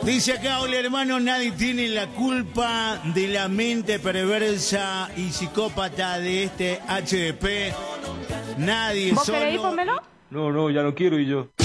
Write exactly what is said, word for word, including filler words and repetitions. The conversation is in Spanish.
Dice acá, hola hermano, nadie tiene la culpa de la mente perversa y psicópata de este H D P. Nadie, ¿Vos solo... querés ir, Pomelo? No, no, ya no quiero ir yo.